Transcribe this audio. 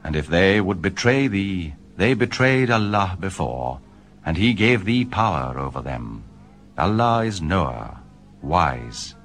And if they would betray thee, they betrayed Allah before, and He gave thee power over them. Allah is knower, wise.